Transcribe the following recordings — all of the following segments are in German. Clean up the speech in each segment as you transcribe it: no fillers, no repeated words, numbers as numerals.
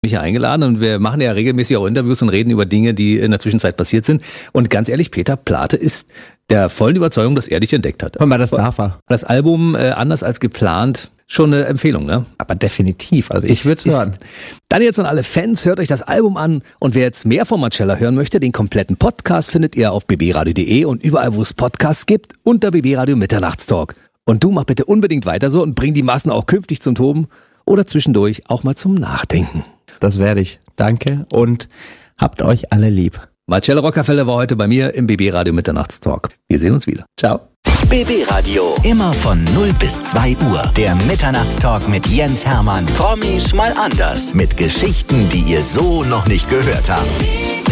Mich hier eingeladen und wir machen ja regelmäßig auch Interviews und reden über Dinge, die in der Zwischenzeit passiert sind. Und ganz ehrlich, Peter Plate ist der vollen Überzeugung, dass er dich entdeckt hat. Aber das darf er. Das Album anders als geplant, schon eine Empfehlung, ne? Aber definitiv, also ich würde es hören. Dann jetzt an alle Fans, hört euch das Album an und wer jetzt mehr von Marcella hören möchte, den kompletten Podcast findet ihr auf bbradio.de und überall, wo es Podcasts gibt, unter BB Radio Mitternachtstalk. Und du mach bitte unbedingt weiter so und bring die Massen auch künftig zum Toben oder zwischendurch auch mal zum Nachdenken. Das werde ich. Danke und habt euch alle lieb. Marcella Rockefeller war heute bei mir im BB Radio Mitternachtstalk. Wir sehen uns wieder. Ciao. BB Radio, immer von 0 bis 2 Uhr. Der Mitternachtstalk mit Jens Hermann. Promis mal anders. Mit Geschichten, die ihr so noch nicht gehört habt.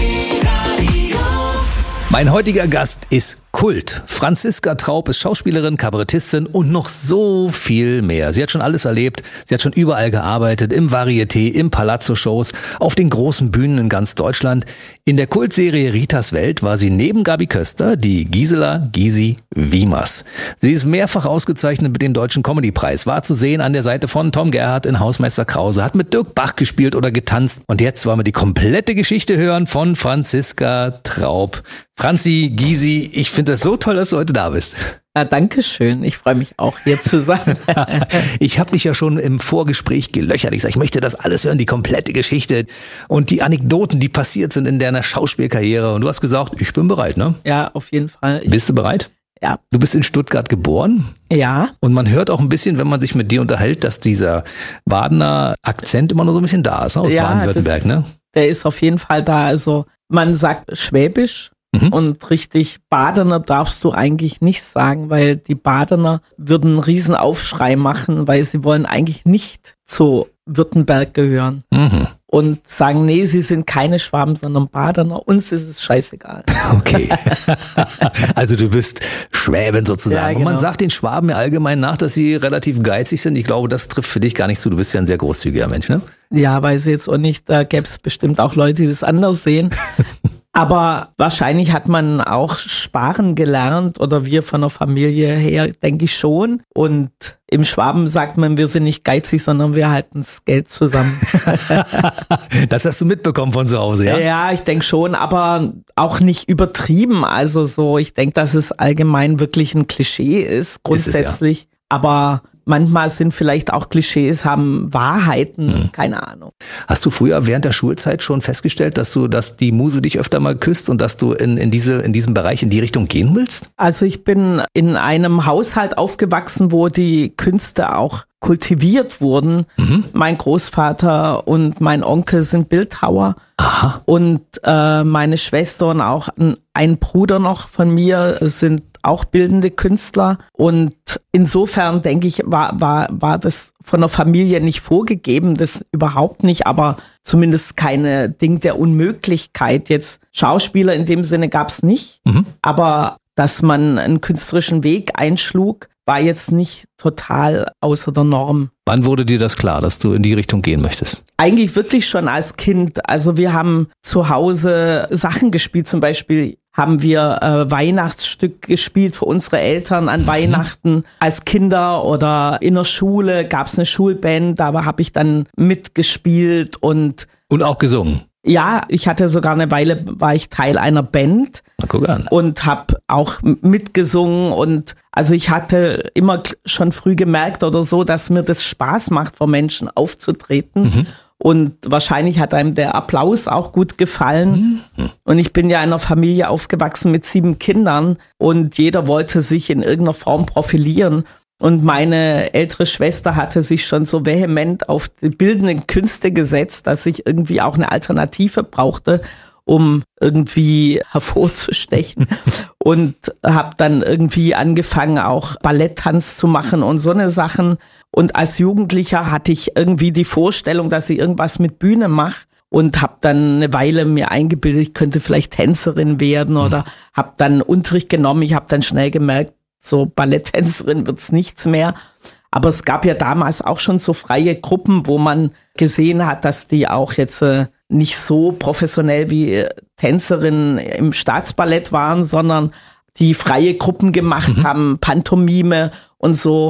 Mein heutiger Gast ist Kult. Franziska Traub ist Schauspielerin, Kabarettistin und noch so viel mehr. Sie hat schon alles erlebt. Sie hat schon überall gearbeitet, im Varieté, im Palazzo-Shows, auf den großen Bühnen in ganz Deutschland. In der Kultserie Ritas Welt war sie neben Gabi Köster die Gisela Gysi Wiemers. Sie ist mehrfach ausgezeichnet mit dem Deutschen Comedy-Preis, war zu sehen an der Seite von Tom Gerhardt in Hausmeister Krause, hat mit Dirk Bach gespielt oder getanzt. Und jetzt wollen wir die komplette Geschichte hören von Franziska Traub. Franzi, Gysi, ich finde es so toll, dass du heute da bist. Ja, danke schön. Ich freue mich auch, hier zu sein. Ich habe dich ja schon im Vorgespräch gelöchert. Ich sage, ich möchte das alles hören, die komplette Geschichte und die Anekdoten, die passiert sind in deiner Schauspielkarriere. Und du hast gesagt, ich bin bereit, ne? Ja, auf jeden Fall. Bist du bereit? Ja. Du bist in Stuttgart geboren? Ja. Und man hört auch ein bisschen, wenn man sich mit dir unterhält, dass dieser Badener Akzent immer noch so ein bisschen da ist, ne? Aus Baden-Württemberg, ne? Der ist auf jeden Fall da. Also man sagt Schwäbisch. Und richtig Badener darfst du eigentlich nicht sagen, weil die Badener würden einen riesen Aufschrei machen, weil sie wollen eigentlich nicht zu Württemberg gehören. Und sagen, nee, sie sind keine Schwaben, sondern Badener. Uns ist es scheißegal. Okay. Also du bist Schwäbin sozusagen. Ja, genau. Und man sagt den Schwaben ja allgemein nach, dass sie relativ geizig sind. Ich glaube, das trifft für dich gar nicht zu. Du bist ja ein sehr großzügiger Mensch, ne? Ja, weiß ich jetzt auch nicht. Da gäbe es bestimmt auch Leute, die das anders sehen. Aber wahrscheinlich hat man auch sparen gelernt oder wir von der Familie her, denke ich schon. Und im Schwaben sagt man, wir sind nicht geizig, sondern wir halten das Geld zusammen. Das hast du mitbekommen von zu Hause, ja? Ja, ich denke schon, aber auch nicht übertrieben. Also so, ich denke, dass es allgemein wirklich ein Klischee ist, grundsätzlich. Ist es, ja. Aber manchmal sind vielleicht auch Klischees, haben Wahrheiten, keine Ahnung. Hast du früher während der Schulzeit schon festgestellt, dass die Muse dich öfter mal küsst und dass du in diesem Bereich, in die Richtung gehen willst? Also ich bin in einem Haushalt aufgewachsen, wo die Künste auch kultiviert wurden. Mein Großvater und mein Onkel sind Bildhauer. Aha. Und meine Schwester und auch ein Bruder noch von mir sind auch bildende Künstler. Und insofern denke ich, war das von der Familie nicht vorgegeben, das überhaupt nicht, aber zumindest keine Ding der Unmöglichkeit. Jetzt Schauspieler in dem Sinne gab es nicht, aber dass man einen künstlerischen Weg einschlug, war jetzt nicht total außer der Norm. Wann wurde dir das klar, dass du in die Richtung gehen möchtest? Eigentlich wirklich schon als Kind. Also wir haben zu Hause Sachen gespielt. Zum Beispiel haben wir Weihnachtsstück gespielt für unsere Eltern an Weihnachten als Kinder oder in der Schule gab es eine Schulband. Da habe ich dann mitgespielt und auch gesungen. Ja, ich hatte sogar eine Weile, war ich Teil einer Band. Na, guck an. Und habe auch mitgesungen und also ich hatte immer schon früh gemerkt oder so, dass mir das Spaß macht, vor Menschen aufzutreten. Und wahrscheinlich hat einem der Applaus auch gut gefallen. Und ich bin ja in einer Familie aufgewachsen mit 7 Kindern und jeder wollte sich in irgendeiner Form profilieren. Und meine ältere Schwester hatte sich schon so vehement auf die bildenden Künste gesetzt, dass ich irgendwie auch eine Alternative brauchte, um irgendwie hervorzustechen. Und habe dann irgendwie angefangen, auch Balletttanz zu machen und so eine Sachen. Und als Jugendlicher hatte ich irgendwie die Vorstellung, dass ich irgendwas mit Bühne mache. Und habe dann eine Weile mir eingebildet, ich könnte vielleicht Tänzerin werden oder habe dann Unterricht genommen. Ich habe dann schnell gemerkt, so Balletttänzerin wird's nichts mehr. Aber es gab ja damals auch schon so freie Gruppen, wo man gesehen hat, dass die auch jetzt nicht so professionell wie Tänzerinnen im Staatsballett waren, sondern die freie Gruppen gemacht haben, Pantomime und so.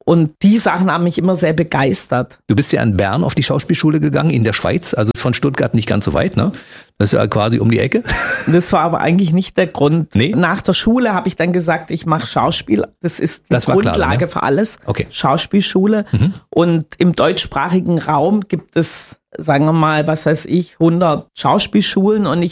Und die Sachen haben mich immer sehr begeistert. Du bist ja in Bern auf die Schauspielschule gegangen, in der Schweiz, also ist von Stuttgart nicht ganz so weit, ne? Das ist ja quasi um die Ecke. Das war aber eigentlich nicht der Grund. Nee? Nach der Schule habe ich dann gesagt, ich mache Schauspiel. Das ist die Grundlage klar, ne? Für alles. Okay. Schauspielschule. Und im deutschsprachigen Raum gibt es, sagen wir mal, 100 Schauspielschulen. Und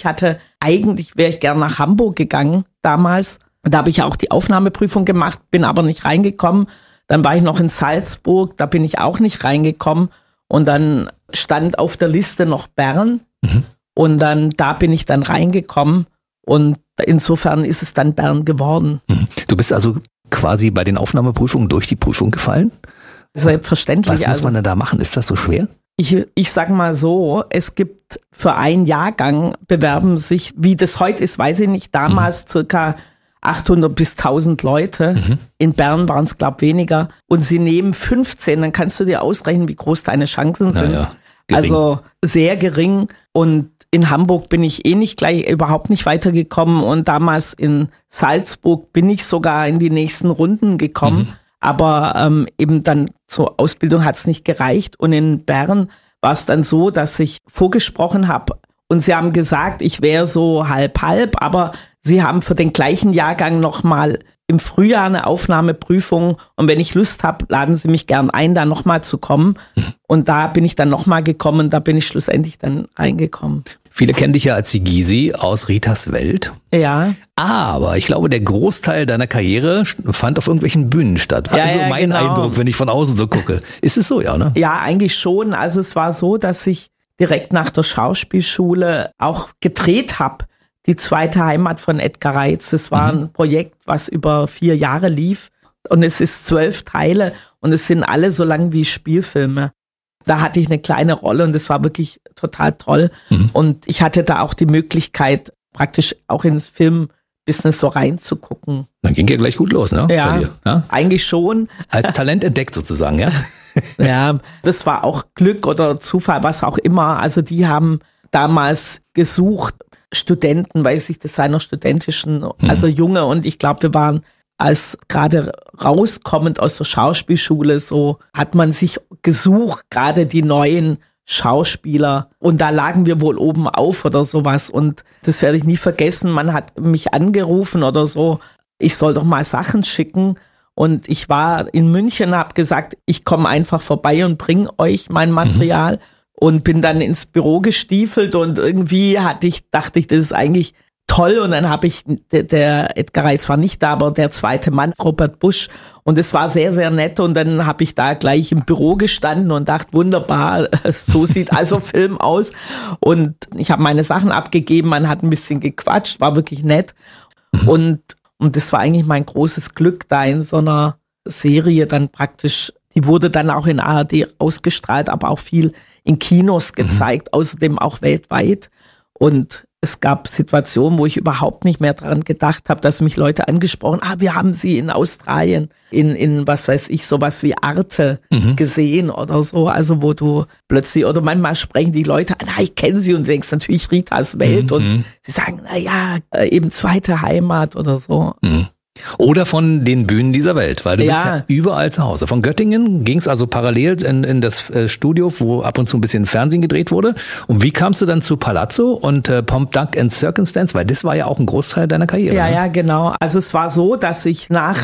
wäre ich gern nach Hamburg gegangen damals. Da habe ich auch die Aufnahmeprüfung gemacht, bin aber nicht reingekommen. Dann war ich noch in Salzburg, da bin ich auch nicht reingekommen. Und dann stand auf der Liste noch Bern. Und da bin ich dann reingekommen. Und insofern ist es dann Bern geworden. Du bist also quasi bei den Aufnahmeprüfungen durch die Prüfung gefallen? Selbstverständlich. Was muss man denn da machen? Ist das so schwer? Ich sag mal so, es gibt für einen Jahrgang bewerben sich, wie das heute ist, weiß ich nicht, damals circa 800 bis 1000 Leute. In Bern waren es, glaube ich, weniger. Und sie nehmen 15, dann kannst du dir ausrechnen, wie groß deine Chancen sind. Ja, also sehr gering. Und in Hamburg bin ich überhaupt nicht weitergekommen. Und damals in Salzburg bin ich sogar in die nächsten Runden gekommen. Aber eben dann zur Ausbildung hat es nicht gereicht. Und in Bern war es dann so, dass ich vorgesprochen habe. Und sie haben gesagt, ich wäre so halb, aber sie haben für den gleichen Jahrgang nochmal im Frühjahr eine Aufnahmeprüfung. Und wenn ich Lust habe, laden sie mich gern ein, da nochmal zu kommen. Und da bin ich dann nochmal gekommen, da bin ich schlussendlich dann reingekommen. Viele kennen dich ja als die Gysi aus Ritas Welt. Ja. Aber ich glaube, der Großteil deiner Karriere fand auf irgendwelchen Bühnen statt. Ja, also mein genau. Eindruck, wenn ich von außen so gucke. Ist es so, ja, ne? Ja, eigentlich schon. Also es war so, dass ich direkt nach der Schauspielschule auch gedreht habe. Die zweite Heimat von Edgar Reitz. Das war ein Projekt, was über 4 Jahre lief. Und es ist 12 Teile und es sind alle so lang wie Spielfilme. Da hatte ich eine kleine Rolle und das war wirklich total toll. Und ich hatte da auch die Möglichkeit, praktisch auch ins Filmbusiness so reinzugucken. Dann ging ja gleich gut los, ne? Ja, bei dir, ja? Eigentlich schon. Als Talent entdeckt sozusagen, ja? Ja, das war auch Glück oder Zufall, was auch immer. Also die haben damals gesucht, Studenten, weiß ich, das seiner studentischen, also Junge. Und ich glaube, wir waren als gerade rauskommend aus der Schauspielschule, so hat man sich gesucht, gerade die neuen Schauspieler. Und da lagen wir wohl oben auf oder sowas. Und das werde ich nie vergessen. Man hat mich angerufen oder so, ich soll doch mal Sachen schicken. Und ich war in München, habe gesagt, ich komme einfach vorbei und bringe euch mein Material. Und bin dann ins Büro gestiefelt und irgendwie dachte ich, das ist eigentlich toll. Und dann habe ich, der Edgar Reitz war nicht da, aber der zweite Mann, Robert Busch. Und es war sehr, sehr nett. Und dann habe ich da gleich im Büro gestanden und dachte, wunderbar, so sieht also Film aus. Und ich habe meine Sachen abgegeben, man hat ein bisschen gequatscht, war wirklich nett. Und das war eigentlich mein großes Glück, da in so einer Serie dann praktisch, die wurde dann auch in ARD ausgestrahlt, aber auch viel in Kinos gezeigt, außerdem auch weltweit. Und es gab Situationen, wo ich überhaupt nicht mehr daran gedacht habe, dass mich Leute angesprochen haben, wir haben sie in Australien, in was weiß ich, sowas wie Arte gesehen oder so. Also wo du plötzlich, oder manchmal sprechen die Leute an, ich kenne sie, und du denkst natürlich Ritas Welt und sie sagen, eben zweite Heimat oder so. Oder von den Bühnen dieser Welt, weil du bist ja überall zu Hause. Von Göttingen ging es also parallel in das Studio, wo ab und zu ein bisschen Fernsehen gedreht wurde. Und wie kamst du dann zu Palazzo und Pomp, Duck and Circumstance? Weil das war ja auch ein Großteil deiner Karriere. Ja, ne? ja, genau. Also es war so, dass ich nach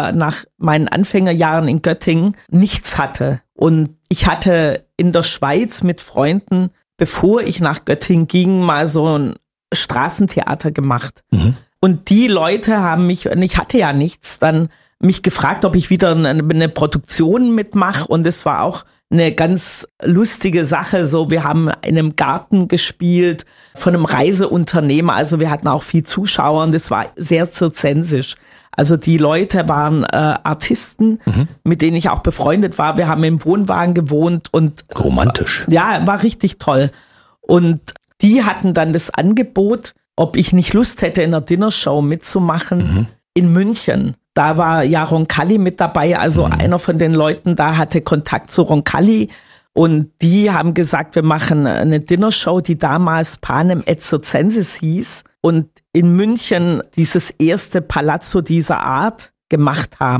meinen Anfängerjahren in Göttingen nichts hatte. Und ich hatte in der Schweiz mit Freunden, bevor ich nach Göttingen ging, mal so ein Straßentheater gemacht. Und die Leute haben mich, und ich hatte ja nichts, dann mich gefragt, ob ich wieder eine Produktion mitmache. Und es war auch eine ganz lustige Sache. So, wir haben in einem Garten gespielt von einem Reiseunternehmer. Also wir hatten auch viel Zuschauer und das war sehr zirzensisch. Also die Leute waren Artisten, mit denen ich auch befreundet war. Wir haben im Wohnwagen gewohnt und romantisch. Ja, war richtig toll. Und die hatten dann das Angebot, ob ich nicht Lust hätte, in einer Dinnershow mitzumachen in München. Da war ja Roncalli mit dabei, also einer von den Leuten da hatte Kontakt zu Roncalli. Und die haben gesagt, wir machen eine Dinnershow, die damals Panem et Circenses hieß. Und in München dieses erste Palazzo dieser Art gemacht haben.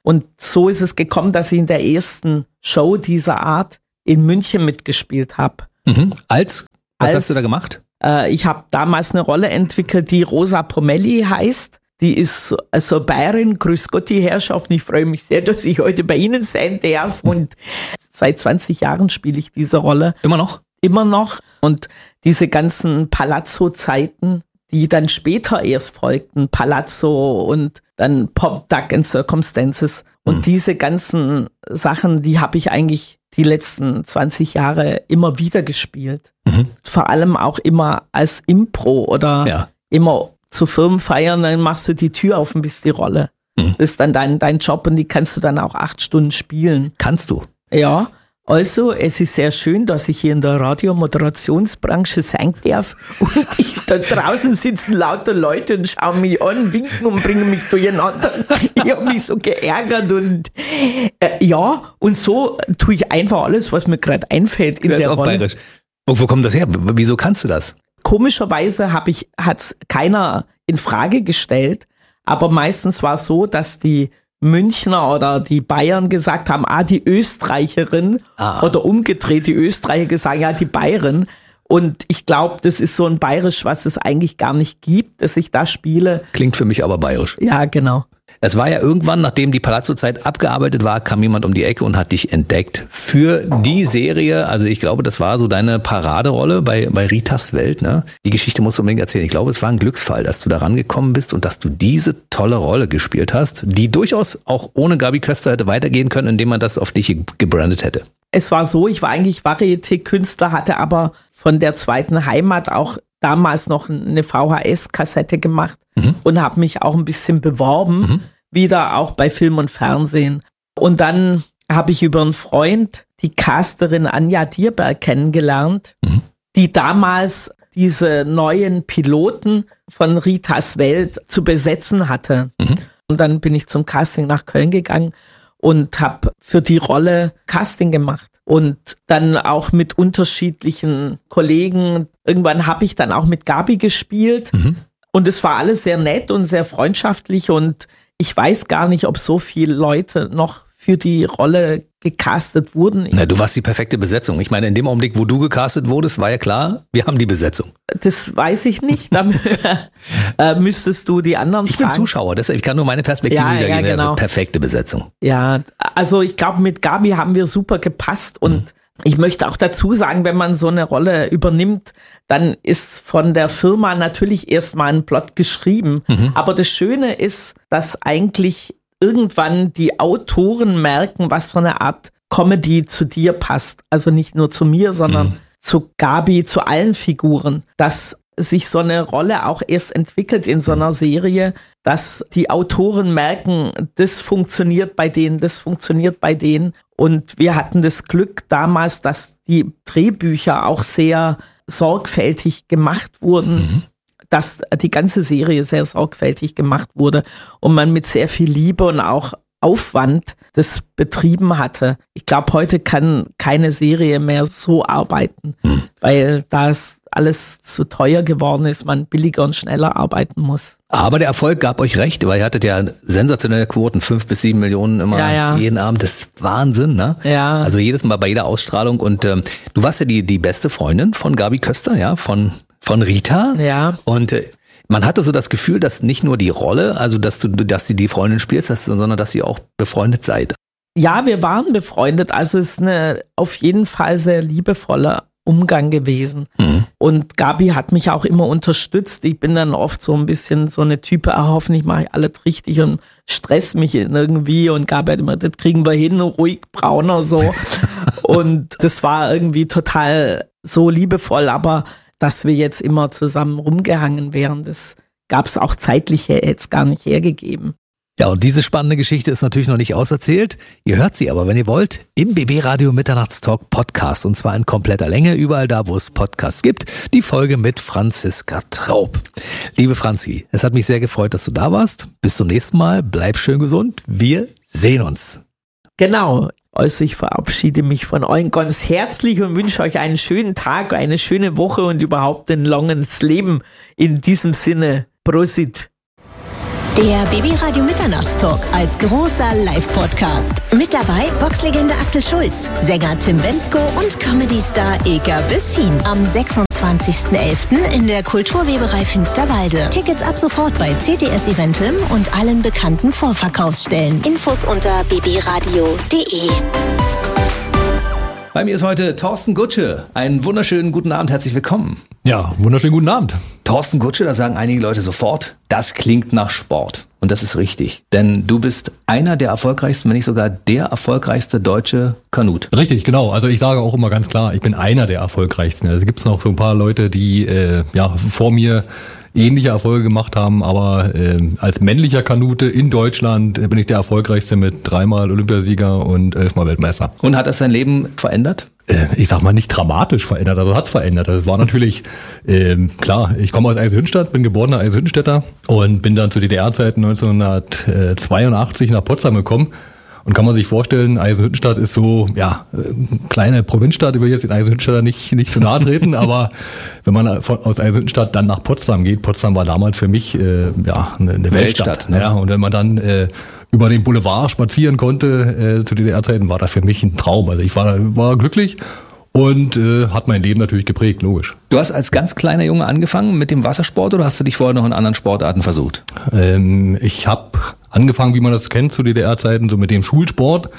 Und so ist es gekommen, dass ich in der ersten Show dieser Art in München mitgespielt habe. Was hast du da gemacht? Ich habe damals eine Rolle entwickelt, die Rosa Pomelli heißt. Die ist also Bayerin, grüß Gott die Herrschaft. Ich freue mich sehr, dass ich heute bei Ihnen sein darf. Und seit 20 Jahren spiele ich diese Rolle. Immer noch? Immer noch. Und diese ganzen Palazzo-Zeiten, die dann später erst folgten, Palazzo und dann Pop, Duck and Circumstances. Und diese ganzen Sachen, die habe ich eigentlich die letzten 20 Jahre immer wieder gespielt. Vor allem auch immer als Impro oder immer zu Firmenfeiern, dann machst du die Tür auf und bist die Rolle. Das ist dann dein Job und die kannst du dann auch 8 Stunden spielen. Kannst du? Ja. Also, es ist sehr schön, dass ich hier in der Radiomoderationsbranche sein darf. Und da draußen sitzen lauter Leute und schauen mich an, winken und bringen mich durcheinander. Ich habe mich so geärgert und und so tue ich einfach alles, was mir gerade einfällt in der Rolle. Bayerisch. Und wo kommt das her? Wieso kannst du das? Komischerweise hat's keiner in Frage gestellt, aber meistens war es so, dass die Münchner oder die Bayern gesagt haben, die Österreicherin oder umgedreht, die Österreicher gesagt, die Bayerin. Und ich glaube, das ist so ein Bayerisch, was es eigentlich gar nicht gibt, dass ich da spiele. Klingt für mich aber bayerisch. Ja, genau. Es war ja irgendwann, nachdem die Palazzo-Zeit abgearbeitet war, kam jemand um die Ecke und hat dich entdeckt für die Serie. Also ich glaube, das war so deine Paraderolle bei Ritas Welt. Ne? Die Geschichte musst du unbedingt erzählen. Ich glaube, es war ein Glücksfall, dass du da rangekommen bist und dass du diese tolle Rolle gespielt hast, die durchaus auch ohne Gabi Köster hätte weitergehen können, indem man das auf dich gebrandet hätte. Es war so, ich war eigentlich Varieté-Künstler, hatte aber von der zweiten Heimat auch damals noch eine VHS-Kassette gemacht und habe mich auch ein bisschen beworben, wieder auch bei Film und Fernsehen. Und dann habe ich über einen Freund die Casterin Anja Dierberg kennengelernt, die damals diese neuen Piloten von Ritas Welt zu besetzen hatte. Und dann bin ich zum Casting nach Köln gegangen und habe für die Rolle Casting gemacht. Und dann auch mit unterschiedlichen Kollegen. Irgendwann habe ich dann auch mit Gabi gespielt. Und es war alles sehr nett und sehr freundschaftlich. Und ich weiß gar nicht, ob so viele Leute noch für die Rolle gecastet wurden. Na, du warst die perfekte Besetzung. Ich meine, in dem Augenblick, wo du gecastet wurdest, war ja klar, wir haben die Besetzung. Das weiß ich nicht. Da müsstest du die anderen fragen. Ich bin Zuschauer, deshalb ich kann nur meine Perspektive wiedergeben. Ja, genau. Perfekte Besetzung. Ja, also ich glaube, mit Gabi haben wir super gepasst und ich möchte auch dazu sagen, wenn man so eine Rolle übernimmt, dann ist von der Firma natürlich erstmal ein Plot geschrieben. Aber das Schöne ist, dass eigentlich irgendwann die Autoren merken, was für eine Art Comedy zu dir passt. Also nicht nur zu mir, sondern zu Gabi, zu allen Figuren. Dass sich so eine Rolle auch erst entwickelt in so einer Serie, dass die Autoren merken, das funktioniert bei denen, das funktioniert bei denen. Und wir hatten das Glück damals, dass die Drehbücher auch sehr sorgfältig gemacht wurden, dass die ganze Serie sehr sorgfältig gemacht wurde und man mit sehr viel Liebe und auch Aufwand das betrieben hatte. Ich glaube, heute kann keine Serie mehr so arbeiten, weil das alles zu teuer geworden ist, man billiger und schneller arbeiten muss. Aber der Erfolg gab euch recht, weil ihr hattet ja sensationelle Quoten, 5 bis 7 Millionen immer jeden Abend. Das ist Wahnsinn, ne? Ja. Also jedes Mal bei jeder Ausstrahlung. Und du warst ja die beste Freundin von Gabi Köster, ja, von Rita. Ja. Und man hatte so das Gefühl, dass nicht nur die Rolle, also dass du die Freundin spielst, sondern dass ihr auch befreundet seid. Ja, wir waren befreundet. Also es ist eine auf jeden Fall sehr liebevoller Umgang gewesen. Und Gabi hat mich auch immer unterstützt. Ich bin dann oft so ein bisschen so eine Type, hoffentlich mache ich alles richtig und stress mich irgendwie. Und Gabi hat immer, das kriegen wir hin, ruhig, brauner so. Und das war irgendwie total so liebevoll, aber dass wir jetzt immer zusammen rumgehangen wären, das gab es auch zeitlich jetzt gar nicht hergegeben. Ja, und diese spannende Geschichte ist natürlich noch nicht auserzählt. Ihr hört sie aber, wenn ihr wollt, im BB Radio Mitternachtstalk Podcast. Und zwar in kompletter Länge, überall da, wo es Podcasts gibt. Die Folge mit Franziska Traub. Liebe Franzi, es hat mich sehr gefreut, dass du da warst. Bis zum nächsten Mal. Bleib schön gesund. Wir sehen uns. Genau. Also ich verabschiede mich von euch ganz herzlich und wünsche euch einen schönen Tag, eine schöne Woche und überhaupt ein langes Leben. In diesem Sinne, Prosit. Der BB-Radio Mitternachtstalk als großer Live-Podcast. Mit dabei Boxlegende Axel Schulz, Sänger Tim Bendzko und Comedy-Star Ilka Bessin. Am 26.11. in der Kulturweberei Finsterwalde. Tickets ab sofort bei CTS Eventim und allen bekannten Vorverkaufsstellen. Infos unter bbradio.de. Bei mir ist heute Thorsten Gutsche. Einen wunderschönen guten Abend, herzlich willkommen. Ja, wunderschönen guten Abend. Thorsten Gutsche, da sagen einige Leute sofort, das klingt nach Sport. Und das ist richtig, denn du bist einer der erfolgreichsten, wenn nicht sogar der erfolgreichste deutsche Kanut. Richtig, genau. Also ich sage auch immer ganz klar, ich bin einer der erfolgreichsten. Also gibt es noch so ein paar Leute, die vor mir ähnliche Erfolge gemacht haben, aber als männlicher Kanute in Deutschland bin ich der erfolgreichste mit 3-mal Olympiasieger und 11-mal Weltmeister. Und hat das dein Leben verändert? Ich sag mal nicht dramatisch verändert, also hat's verändert. Das war natürlich, klar, ich komme aus Eisenhüttenstadt, bin geborener Eisenhüttenstädter und bin dann zu DDR-Zeiten 1982 nach Potsdam gekommen. Und kann man sich vorstellen, Eisenhüttenstadt ist so, kleine Provinzstadt, ich will jetzt den Eisenhüttenstädter nicht zu nahe treten, aber wenn man aus Eisenhüttenstadt dann nach Potsdam geht, Potsdam war damals für mich, eine Weltstadt. Ne? Ja, und wenn man dann, über den Boulevard spazieren konnte, zu DDR-Zeiten, war das für mich ein Traum. Also ich war glücklich und hat mein Leben natürlich geprägt, logisch. Du hast als ganz kleiner Junge angefangen mit dem Wassersport oder hast du dich vorher noch in anderen Sportarten versucht? Ich habe angefangen, wie man das kennt zu DDR-Zeiten, so mit dem Schulsport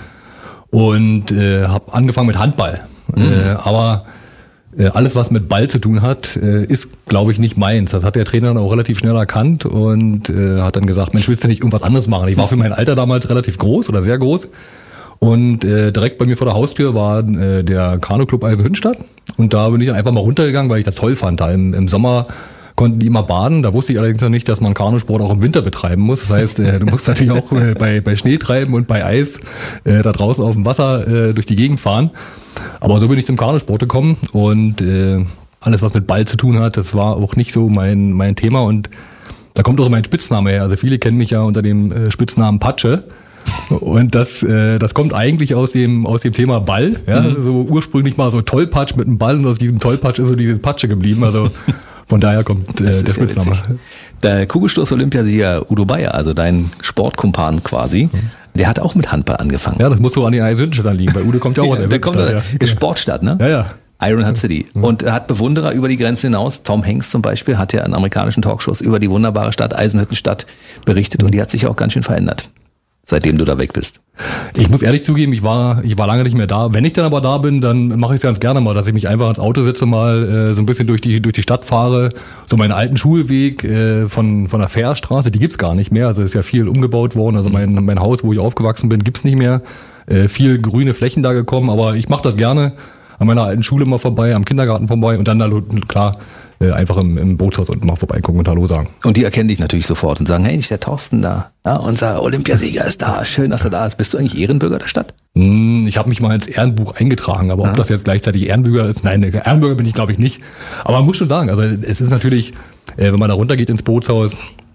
und habe angefangen mit Handball. Aber alles, was mit Ball zu tun hat, ist, glaube ich, nicht meins. Das hat der Trainer dann auch relativ schnell erkannt und hat dann gesagt, Mensch, willst du nicht irgendwas anderes machen? Ich war für mein Alter damals relativ groß oder sehr groß. Und direkt bei mir vor der Haustür war der Kanuclub Eisenhüttenstadt. Und da bin ich dann einfach mal runtergegangen, weil ich das toll fand. Da im Sommer konnten die immer baden. Da wusste ich allerdings noch nicht, dass man Kanusport auch im Winter betreiben muss. Das heißt, du musst natürlich auch bei Schnee treiben und bei Eis da draußen auf dem Wasser durch die Gegend fahren. Aber so bin ich zum Kanusport gekommen und alles, was mit Ball zu tun hat, das war auch nicht so mein Thema. Und da kommt auch mein Spitzname her. Also viele kennen mich ja unter dem Spitznamen Patsche. Und das kommt eigentlich aus dem Thema Ball. Ja? So ursprünglich mal so Tollpatsch mit einem Ball und aus diesem Tollpatsch ist so diese Patsche geblieben. Also von daher kommt der Spitzname. Der Kugelstoß-Olympiasieger Udo Bayer, also dein Sportkumpan quasi, der hat auch mit Handball angefangen. Ja, das muss so an den Eisenhüttenstädtern liegen. Bei Udo kommt ja auch aus der kommt ist Sportstadt, ne? Ja. Iron Heart City. Und er hat Bewunderer über die Grenze hinaus. Tom Hanks zum Beispiel hat ja in amerikanischen Talkshows über die wunderbare Stadt Eisenhüttenstadt berichtet und die hat sich auch ganz schön verändert, seitdem du da weg bist. Ich muss ehrlich zugeben, ich war lange nicht mehr da. Wenn ich dann aber da bin, dann mache ich es ganz gerne mal, dass ich mich einfach ins Auto setze, mal so ein bisschen durch die Stadt fahre. So meinen alten Schulweg von der Fährstraße, die gibt's gar nicht mehr. Also ist ja viel umgebaut worden. Also mein Haus, wo ich aufgewachsen bin, gibt's nicht mehr. Viel grüne Flächen da gekommen, aber ich mache das gerne. An meiner alten Schule mal vorbei, am Kindergarten vorbei und dann da, klar, einfach im Bootshaus unten mal vorbeigucken und Hallo sagen. Und die erkennen dich natürlich sofort und sagen, hey, der Thorsten da, ja, unser Olympiasieger ist da, schön, dass er da ist. Bist du eigentlich Ehrenbürger der Stadt? Ich habe mich mal ins Ehrenbuch eingetragen, aber ob das jetzt gleichzeitig Ehrenbürger ist, nein, Ehrenbürger bin ich glaube ich nicht. Aber man muss schon sagen, also es ist natürlich, wenn man da runtergeht ins Bootshaus,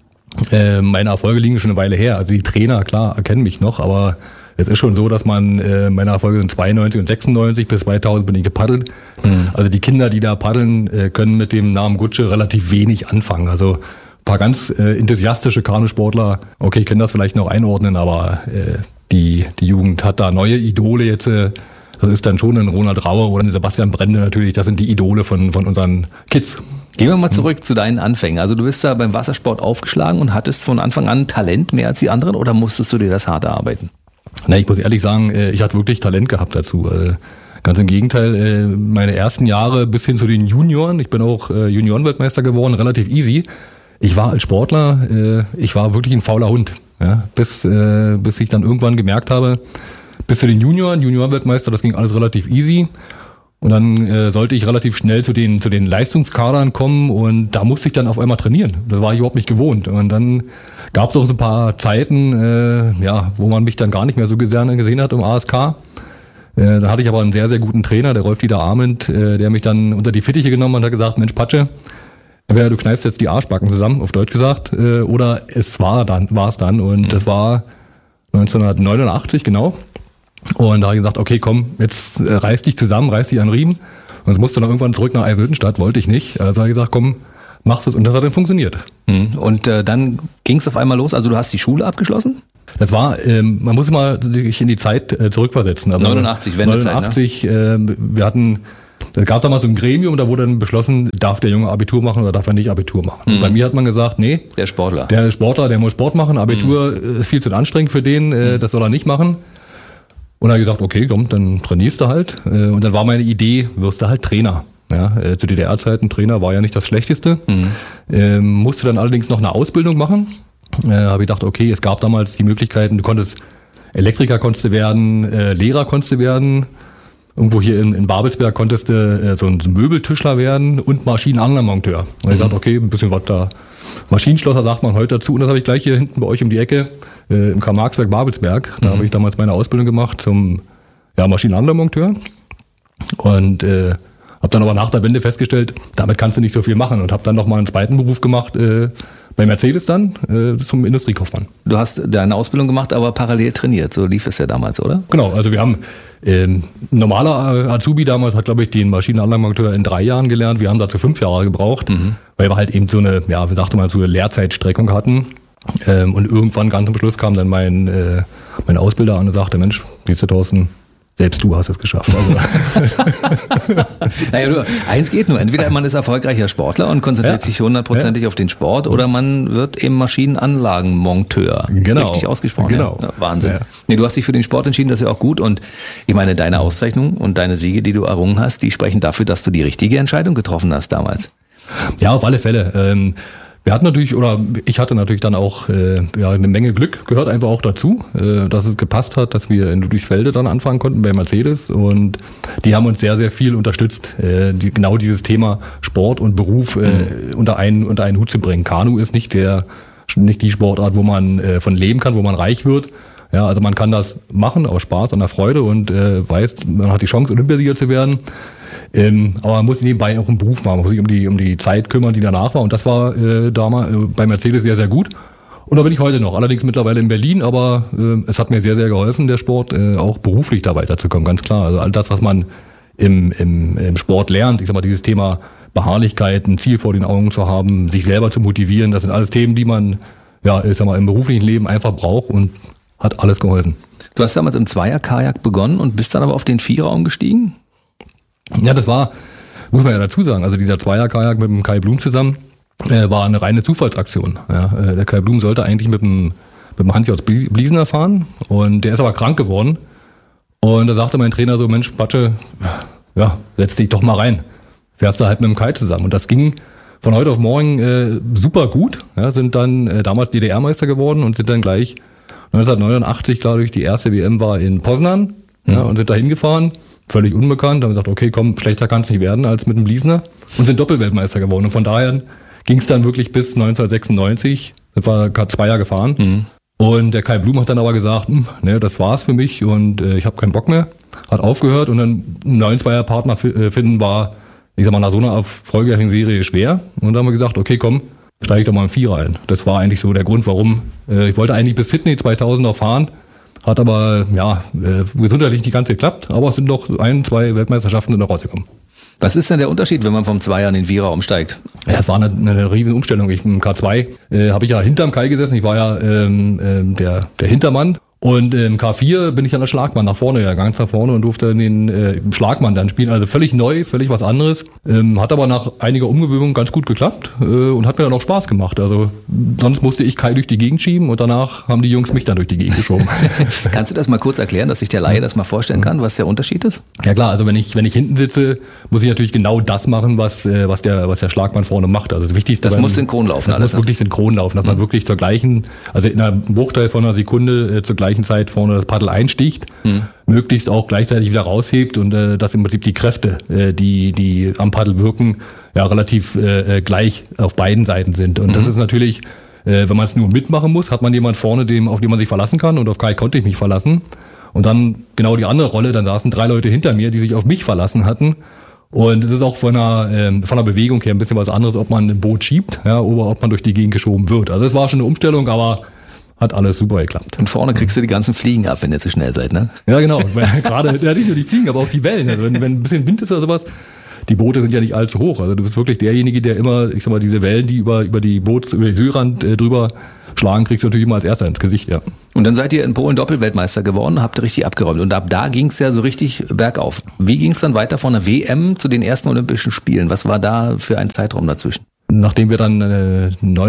meine Erfolge liegen schon eine Weile her. Also die Trainer, klar, erkennen mich noch, aber es ist schon so, dass man, meine Erfolge sind 92 und 96, bis 2000 bin ich gepaddelt. Also die Kinder, die da paddeln, können mit dem Namen Gutsche relativ wenig anfangen. Also ein paar ganz enthusiastische Kanusportler, okay, können das vielleicht noch einordnen, aber die Jugend hat da neue Idole jetzt. Das ist dann schon ein Ronald Rauer oder ein Sebastian Brende natürlich. Das sind die Idole von unseren Kids. Gehen wir mal zurück zu deinen Anfängen. Also du bist da beim Wassersport aufgeschlagen und hattest von Anfang an Talent mehr als die anderen oder musstest du dir das hart erarbeiten? Na, ich muss ehrlich sagen, ich hatte wirklich Talent gehabt dazu. Ganz im Gegenteil, meine ersten Jahre bis hin zu den Junioren, ich bin auch Juniorenweltmeister geworden, relativ easy. Ich war als Sportler, ich war wirklich ein fauler Hund. Ja, bis ich dann irgendwann gemerkt habe, bis zu den Juniorenweltmeister, das ging alles relativ easy. Und dann sollte ich relativ schnell zu den Leistungskadern kommen und da musste ich dann auf einmal trainieren. Das war ich überhaupt nicht gewohnt. Und dann gab es auch so ein paar Zeiten, wo man mich dann gar nicht mehr so gerne gesehen hat im ASK. Da hatte ich aber einen sehr, sehr guten Trainer, der Rolf-Dieter Arment, der mich dann unter die Fittiche genommen und hat gesagt, Mensch Patsche, entweder du kneifst jetzt die Arschbacken zusammen, auf Deutsch gesagt, oder es war es dann. Und das war 1989, genau. Und da habe ich gesagt, okay, komm, jetzt reiß dich zusammen, reiß dich an den Riemen. Und es musste dann irgendwann zurück nach Eisenhüttenstadt, wollte ich nicht. Also habe ich gesagt, komm, machst es und das hat dann funktioniert. Und dann ging es auf einmal los, also du hast die Schule abgeschlossen? Das war, man muss mal sich in die Zeit zurückversetzen. Also 89, Wendezeit, 89, es gab damals so ein Gremium, da wurde dann beschlossen, darf der Junge Abitur machen oder darf er nicht Abitur machen. Und bei mir hat man gesagt, nee. Der Sportler, der muss Sport machen, Abitur ist viel zu anstrengend für den, das soll er nicht machen. Und er hat gesagt, okay, komm, dann trainierst du halt. Und dann war meine Idee, wirst du halt Trainer. Ja, zu DDR-Zeiten, Trainer war ja nicht das Schlechteste. Musste dann allerdings noch eine Ausbildung machen. Habe ich gedacht, okay, es gab damals die Möglichkeiten, du konntest Elektriker konntest du werden, Lehrer konntest du werden. Irgendwo hier in Babelsberg konntest du so ein Möbeltischler werden und Maschinenanlagenmonteur. Und ich sagte, okay, ein bisschen was da. Maschinenschlosser sagt man heute dazu. Und das habe ich gleich hier hinten bei euch um die Ecke im Karl-Marx-Werk Babelsberg. Da habe ich damals meine Ausbildung gemacht zum Maschinenanlagenmonteur. Und habe dann aber nach der Wende festgestellt, damit kannst du nicht so viel machen. Und habe dann nochmal einen zweiten Beruf gemacht, bei Mercedes dann, zum Industriekaufmann. Du hast deine Ausbildung gemacht, aber parallel trainiert. So lief es ja damals, oder? Genau, also wir haben, ein normaler Azubi damals hat, glaube ich, den Maschinenanlagenmonteur in 3 Jahren gelernt. Wir haben dazu 5 Jahre gebraucht, weil wir halt eben so eine, wie sagte man, so eine Lehrzeitstreckung hatten. Und irgendwann ganz am Schluss kam dann mein Ausbilder an und sagte, Mensch, siehst du, Thorsten, selbst du hast es geschafft. Also. Naja, eins geht nur. Entweder man ist erfolgreicher Sportler und konzentriert sich 100%ig auf den Sport oder man wird eben Maschinenanlagenmonteur. Genau. Richtig ausgesprochen. Genau. Ja, Wahnsinn. Ja. Nee, du hast dich für den Sport entschieden, das ist ja auch gut. Und ich meine, deine Auszeichnung und deine Siege, die du errungen hast, die sprechen dafür, dass du die richtige Entscheidung getroffen hast damals. Ja, auf alle Fälle. Wir hatten natürlich, oder ich hatte natürlich dann auch eine Menge Glück, gehört einfach auch dazu, dass es gepasst hat, dass wir in Ludwigsfelde dann anfangen konnten bei Mercedes und die haben uns sehr, sehr viel unterstützt, genau dieses Thema Sport und Beruf unter einen Hut zu bringen. Kanu ist nicht die Sportart, wo man von leben kann, wo man reich wird. Ja, also man kann das machen aus Spaß, an der Freude und weiß, man hat die Chance, Olympiasieger zu werden. Aber man muss nebenbei auch einen Beruf machen, man muss sich um die Zeit kümmern, die danach war. Und das war damals bei Mercedes sehr, sehr gut. Und da bin ich heute noch, allerdings mittlerweile in Berlin, aber es hat mir sehr, sehr geholfen, der Sport, auch beruflich da weiterzukommen, ganz klar. Also all das, was man im Sport lernt, ich sag mal, dieses Thema Beharrlichkeit, ein Ziel vor den Augen zu haben, sich selber zu motivieren, das sind alles Themen, die man, ich sag mal, im beruflichen Leben einfach braucht und hat alles geholfen. Du hast damals im Zweier-Kajak begonnen und bist dann aber auf den Vierer umgestiegen? Ja, das war, muss man ja dazu sagen, also dieser Zweier-Kajak mit dem Kai Blum zusammen war eine reine Zufallsaktion. Ja, der Kai Blum sollte eigentlich mit dem Hans-J. Bliesner fahren und der ist aber krank geworden. Und da sagte mein Trainer so, Mensch, Patsche, setz dich doch mal rein. Fährst du halt mit dem Kai zusammen. Und das ging von heute auf morgen super gut. Ja, sind dann damals DDR-Meister geworden und sind dann gleich 1989, glaube ich, die erste WM war in Poznan und sind da hingefahren. Völlig unbekannt, haben gesagt, okay, komm, schlechter kann es nicht werden als mit dem Bliesner und sind Doppelweltmeister geworden. Und von daher ging es dann wirklich bis 1996, sind wir K2er gefahren. Und der Kai Blum hat dann aber gesagt, das war's für mich und ich habe keinen Bock mehr. Hat aufgehört und dann einen neuen Zweierpartner finden war, ich sag mal, nach so einer erfolgreichen Serie schwer. Und dann haben wir gesagt, okay, komm, steige ich doch mal im Vierer ein. Das war eigentlich so der Grund, warum. Ich wollte eigentlich bis Sydney 2000 noch fahren. Hat aber, gesundheitlich nicht ganz geklappt, aber es sind noch 1-2 Weltmeisterschaften noch rausgekommen. Was ist denn der Unterschied, wenn man vom Zweier in den Vierer umsteigt? Ja, es war eine riesen Umstellung. Im K2 habe ich ja hinterm Kai gesessen, ich war ja der Hintermann. Und im K4 bin ich an der Schlagmann nach vorne gegangen, nach vorne und durfte den Schlagmann dann spielen. Also völlig neu, völlig was anderes. Hat aber nach einiger Umgewöhnung ganz gut geklappt und hat mir dann auch Spaß gemacht. Also sonst musste ich Kai durch die Gegend schieben und danach haben die Jungs mich dann durch die Gegend geschoben. Kannst du das mal kurz erklären, dass sich der Laie das mal vorstellen kann, was der Unterschied ist? Ja klar, also wenn ich hinten sitze, muss ich natürlich genau das machen, was der Schlagmann vorne macht. Also das Wichtigste. Das muss synchron laufen. Das muss wirklich synchron laufen, dass man wirklich zur gleichen, also in einem Bruchteil von einer Sekunde zur gleichen Zeit vorne das Paddel einsticht, möglichst auch gleichzeitig wieder raushebt und dass im Prinzip die Kräfte, die am Paddel wirken, ja relativ gleich auf beiden Seiten sind. Und das ist natürlich, wenn man es nur mitmachen muss, hat man jemand vorne, auf den man sich verlassen kann und auf Kai konnte ich mich verlassen. Und dann genau die andere Rolle, dann saßen 3 Leute hinter mir, die sich auf mich verlassen hatten. Und es ist auch von der Bewegung her ein bisschen was anderes, ob man ein Boot schiebt, oder ob man durch die Gegend geschoben wird. Also es war schon eine Umstellung, aber hat alles super geklappt. Und vorne kriegst du die ganzen Fliegen ab, wenn ihr zu schnell seid, ne? Ja, genau. Gerade nicht nur die Fliegen, aber auch die Wellen. Also wenn ein bisschen Wind ist oder sowas, die Boote sind ja nicht allzu hoch. Also du bist wirklich derjenige, der immer, ich sag mal, diese Wellen, die über die Südrand drüber schlagen, kriegst du natürlich immer als Erster ins Gesicht, ja. Und dann seid ihr in Polen Doppelweltmeister geworden, habt richtig abgeräumt. Und ab da ging es ja so richtig bergauf. Wie ging es dann weiter von der WM zu den ersten Olympischen Spielen? Was war da für ein Zeitraum dazwischen? Nachdem wir dann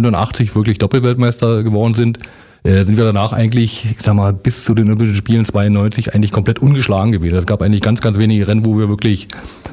89 wirklich Doppelweltmeister geworden sind wir danach eigentlich, ich sag mal, bis zu den Olympischen Spielen 92 eigentlich komplett ungeschlagen gewesen. Es gab eigentlich ganz, ganz wenige Rennen, wo wir wirklich,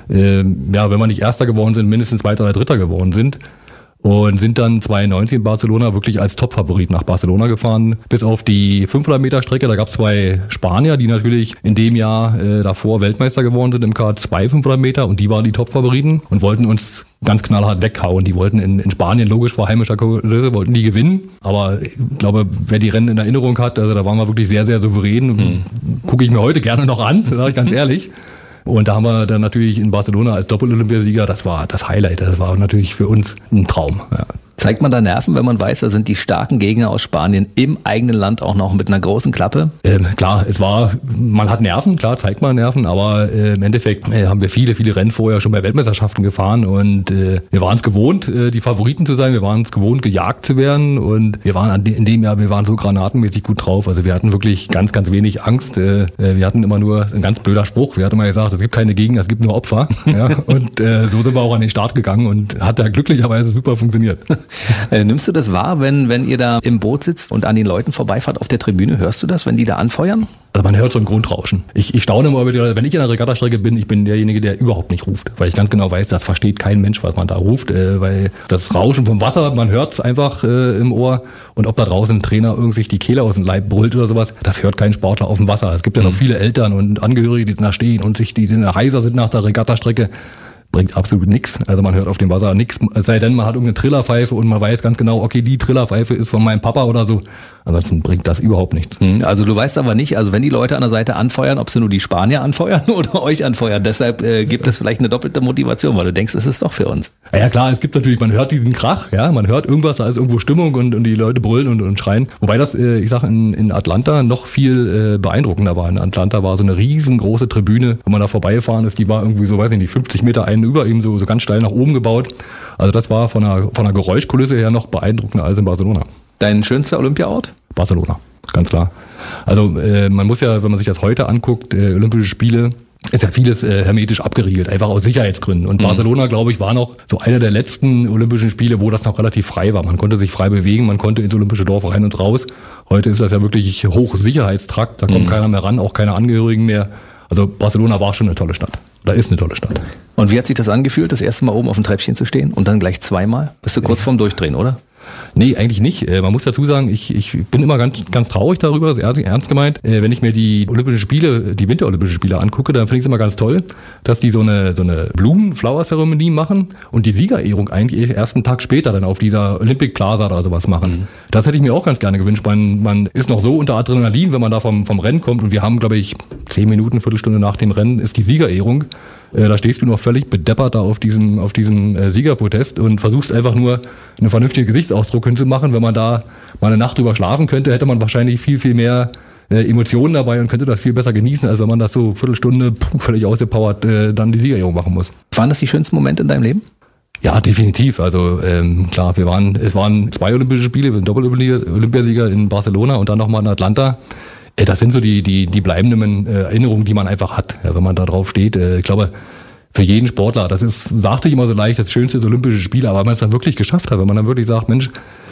wenn wir nicht Erster geworden sind, mindestens Zweiter oder Dritter geworden sind. Und sind dann 92 in Barcelona wirklich als Top-Favorit nach Barcelona gefahren. Bis auf die 500 Meter Strecke, da gab es 2 Spanier, die natürlich in dem Jahr davor Weltmeister geworden sind im K2 500 Meter. Und die waren die Top-Favoriten und wollten uns ganz knallhart weghauen. Die wollten in Spanien, logisch vor heimischer Kulisse, wollten die gewinnen. Aber ich glaube, wer die Rennen in Erinnerung hat, also da waren wir wirklich sehr, sehr souverän. Gucke ich mir heute gerne noch an, sage ich ganz ehrlich. Und da haben wir dann natürlich in Barcelona als Doppel-Olympiasieger, das war das Highlight, das war natürlich für uns ein Traum. Ja. Zeigt man da Nerven, wenn man weiß, da sind die starken Gegner aus Spanien im eigenen Land auch noch mit einer großen Klappe? Klar, man hat Nerven, klar, zeigt man Nerven, aber im Endeffekt haben wir viele, viele Rennen vorher schon bei Weltmeisterschaften gefahren und wir waren es gewohnt, die Favoriten zu sein, wir waren es gewohnt, gejagt zu werden und wir waren in dem Jahr, wir waren so granatenmäßig gut drauf, also wir hatten wirklich ganz, ganz wenig Angst, wir hatten immer nur, ein ganz blöder Spruch, wir hatten immer gesagt, es gibt keine Gegner, es gibt nur Opfer, ja? Und so sind wir auch an den Start gegangen und hat da glücklicherweise super funktioniert. Nimmst du das wahr, wenn ihr da im Boot sitzt und an den Leuten vorbeifahrt auf der Tribüne? Hörst du das, wenn die da anfeuern? Also man hört so ein Grundrauschen. Ich staune immer wieder, wenn ich in der Regattastrecke bin, ich bin derjenige, der überhaupt nicht ruft. Weil ich ganz genau weiß, das versteht kein Mensch, was man da ruft. Weil das Rauschen vom Wasser, man hört es einfach im Ohr. Und ob da draußen ein Trainer irgendwie sich die Kehle aus dem Leib brüllt oder sowas, das hört kein Sportler auf dem Wasser. Es gibt ja noch viele Eltern und Angehörige, die da stehen und die heiser sind nach der Regattastrecke. Bringt absolut nichts. Also man hört auf dem Wasser nichts, es sei denn, man hat irgendeine Trillerpfeife und man weiß ganz genau, okay, die Trillerpfeife ist von meinem Papa oder so. Ansonsten bringt das überhaupt nichts. Also du weißt aber nicht, also wenn die Leute an der Seite anfeuern, ob sie nur die Spanier anfeuern oder euch anfeuern. Deshalb gibt es vielleicht eine doppelte Motivation, weil du denkst, es ist doch für uns. Ja klar, es gibt natürlich, man hört diesen Krach, ja, man hört irgendwas, da ist irgendwo Stimmung und die Leute brüllen und schreien. Wobei das, ich sag, in Atlanta noch viel beeindruckender war. In Atlanta war so eine riesengroße Tribüne, wenn man da vorbeigefahren ist, die war irgendwie so, weiß ich nicht, 50 Meter einen über ihm so ganz steil nach oben gebaut. Also das war von einer Geräuschkulisse her noch beeindruckender als in Barcelona. Dein schönster Olympiaort? Barcelona, ganz klar. Also man muss ja, wenn man sich das heute anguckt, Olympische Spiele, ist ja vieles hermetisch abgeriegelt, einfach aus Sicherheitsgründen. Und Barcelona, glaube ich, war noch so einer der letzten Olympischen Spiele, wo das noch relativ frei war. Man konnte sich frei bewegen, man konnte ins Olympische Dorf rein und raus. Heute ist das ja wirklich Hochsicherheitstrakt, da kommt keiner mehr ran, auch keine Angehörigen mehr. Also Barcelona war schon eine tolle Stadt. Oder ist eine tolle Stadt. Und wie hat sich das angefühlt, das erste Mal oben auf dem Treppchen zu stehen und dann gleich zweimal? Bist du kurz vorm Durchdrehen, oder? Nee, eigentlich nicht. Man muss dazu sagen, ich bin immer ganz, ganz traurig darüber, das ist ernst gemeint. Wenn ich mir die Olympischen Spiele, die Winterolympischen Spiele angucke, dann finde ich es immer ganz toll, dass die so eine Blumen-Flower-Zeremonie machen und die Siegerehrung eigentlich erst einen Tag später dann auf dieser Olympic Plaza oder sowas machen. Das hätte ich mir auch ganz gerne gewünscht. Man ist noch so unter Adrenalin, wenn man da vom Rennen kommt und wir haben, glaube ich, 10 Minuten, Viertelstunde nach dem Rennen ist die Siegerehrung. Da stehst du noch völlig bedeppert da auf diesem Siegerprotest und versuchst einfach nur einen vernünftigen Gesichtsausdruck hinzumachen. Wenn man da mal eine Nacht drüber schlafen könnte, hätte man wahrscheinlich viel, viel mehr Emotionen dabei und könnte das viel besser genießen, als wenn man das so Viertelstunde völlig ausgepowert dann die Siegerehrung machen muss. Waren das die schönsten Momente in deinem Leben? Ja, definitiv. Also klar, es waren 2 Olympische Spiele, wir sind Doppel-Olympiasieger in Barcelona und dann nochmal in Atlanta. Das sind so die bleibenden Erinnerungen, die man einfach hat, ja, wenn man da drauf steht. Ich glaube, für jeden Sportler, sagt sich immer so leicht, das schönste ist Olympische Spiele, aber wenn man es dann wirklich geschafft hat, wenn man dann wirklich sagt, Mensch,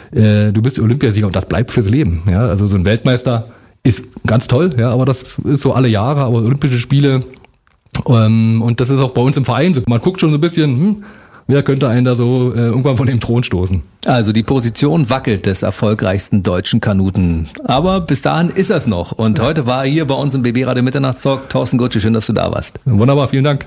du bist Olympiasieger und das bleibt fürs Leben. Ja? Also so ein Weltmeister ist ganz toll, ja, aber das ist so alle Jahre, aber Olympische Spiele und das ist auch bei uns im Verein. Man guckt schon so ein bisschen, wer könnte einen da so irgendwann von dem Thron stoßen? Also die Position wackelt des erfolgreichsten deutschen Kanuten. Aber bis dahin ist es noch. Und heute war hier bei uns im BB Radio Mitternachtstalk Thorsten Gutsche. Schön, dass du da warst. Wunderbar, vielen Dank.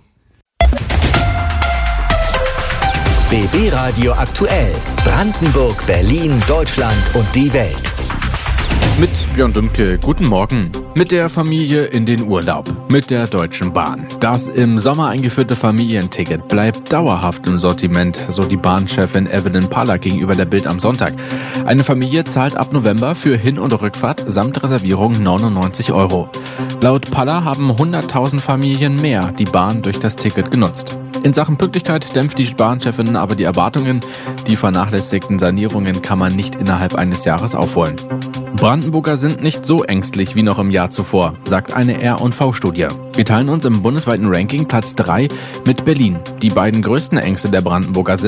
BB Radio aktuell. Brandenburg, Berlin, Deutschland und die Welt. Mit Björn Dümke, guten Morgen. Mit der Familie in den Urlaub. Mit der Deutschen Bahn. Das im Sommer eingeführte Familienticket bleibt dauerhaft im Sortiment, so die Bahnchefin Evelyn Paller gegenüber der Bild am Sonntag. Eine Familie zahlt ab November für Hin- und Rückfahrt samt Reservierung 99 €. Laut Paller haben 100.000 Familien mehr die Bahn durch das Ticket genutzt. In Sachen Pünktlichkeit dämpft die Bahnchefin aber die Erwartungen. Die vernachlässigten Sanierungen kann man nicht innerhalb eines Jahres aufholen. Brandenburger sind nicht so ängstlich wie noch im Jahr zuvor, sagt eine R&V-Studie. Wir teilen uns im bundesweiten Ranking Platz 3 mit Berlin. Die beiden größten Ängste der Brandenburger sind: